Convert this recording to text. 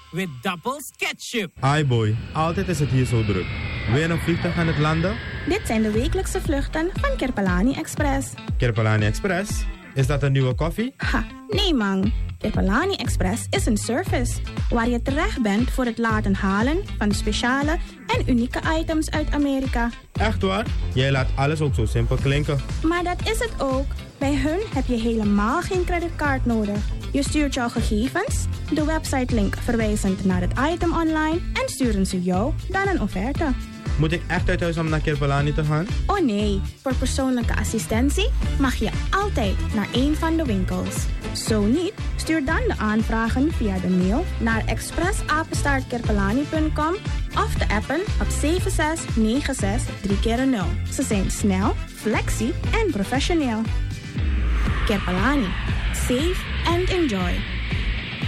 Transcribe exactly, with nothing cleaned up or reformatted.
with Doubles ketchup. Hi boy, altijd is het hier zo druk. Weer een vliegtuig aan het landen? Dit zijn de wekelijkse vluchten van Kirpelani Express. Kirpelani Express? Is dat een nieuwe koffie? Ha, nee man. Kirpelani Express is een service waar je terecht bent voor het laten halen van speciale en unieke items uit Amerika. Echt waar? Jij laat alles ook zo simpel klinken. Maar dat is het ook. Bij hun heb je helemaal geen creditcard nodig. Je stuurt jouw gegevens, de website-link verwijzend naar het item online en sturen ze jou dan een offerte. Moet ik echt uit huis om naar Kirpelani te gaan? Oh nee, voor persoonlijke assistentie mag je altijd naar een van de winkels. Zo niet, stuur dan de aanvragen via de mail naar express apenstaart kirpelani punt com of de appen op zeven zes negen zes drie keer nul. Ze zijn snel, flexie en professioneel. Kirpelani. Save and enjoy.